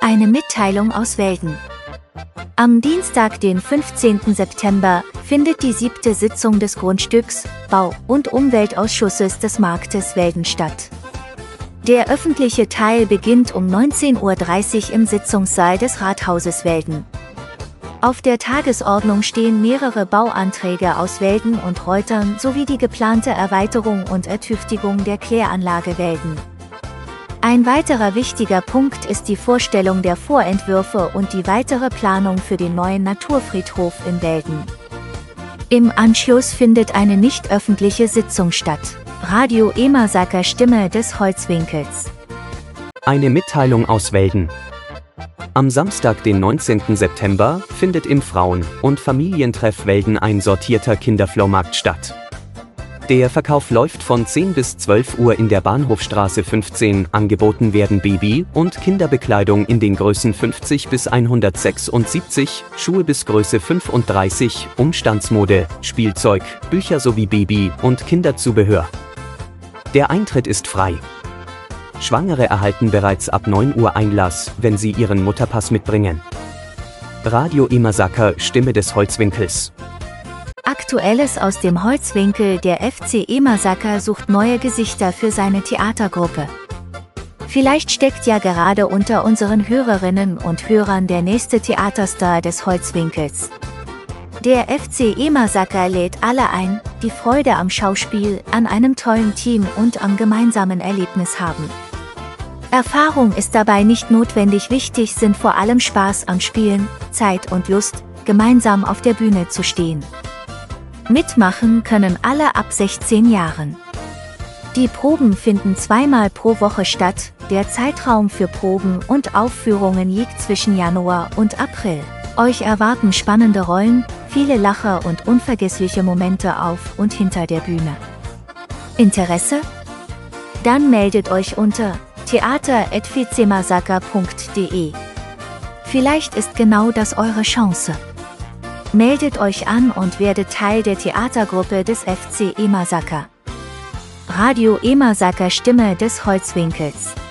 Eine Mitteilung aus Welden. Am Dienstag, den 15. September, findet die 7. Sitzung des Grundstücks-, Bau- und Umweltausschusses des Marktes Welden statt. Der öffentliche Teil beginnt um 19:30 Uhr im Sitzungssaal des Rathauses Welden. Auf der Tagesordnung stehen mehrere Bauanträge aus Welden und Reutern sowie die geplante Erweiterung und Ertüchtigung der Kläranlage Welden. Ein weiterer wichtiger Punkt ist die Vorstellung der Vorentwürfe und die weitere Planung für den neuen Naturfriedhof in Welden. Im Anschluss findet eine nicht öffentliche Sitzung statt. Radio Emersaker Stimme des Holzwinkels. Eine Mitteilung aus Welden. Am Samstag, den 19. September, findet im Frauen- und Familientreff Welden ein sortierter Kinderflohmarkt statt. Der Verkauf läuft von 10 bis 12 Uhr in der Bahnhofstraße 15. Angeboten werden Baby- und Kinderbekleidung in den Größen 50 bis 176, Schuhe bis Größe 35, Umstandsmode, Spielzeug, Bücher sowie Baby- und Kinderzubehör. Der Eintritt ist frei. Schwangere erhalten bereits ab 9 Uhr Einlass, wenn sie ihren Mutterpass mitbringen. Radio Emersaker Stimme des Holzwinkels. Aktuelles aus dem Holzwinkel. Der FC Emersaker sucht neue Gesichter für seine Theatergruppe. Vielleicht steckt ja gerade unter unseren Hörerinnen und Hörern der nächste Theaterstar des Holzwinkels. Der FC Emersaker lädt alle ein, die Freude am Schauspiel, an einem tollen Team und am gemeinsamen Erlebnis haben. Erfahrung ist dabei nicht notwendig, wichtig sind vor allem Spaß am Spielen, Zeit und Lust, gemeinsam auf der Bühne zu stehen. Mitmachen können alle ab 16 Jahren. Die Proben finden zweimal pro Woche statt, der Zeitraum für Proben und Aufführungen liegt zwischen Januar und April. Euch erwarten spannende Rollen, viele Lacher und unvergessliche Momente auf und hinter der Bühne. Interesse? Dann meldet euch unter theater@vcmasaka.de. Vielleicht ist genau das eure Chance. Meldet euch an und werdet Teil der Theatergruppe des FC Emersaker. Radio Emersaker Stimme des Holzwinkels.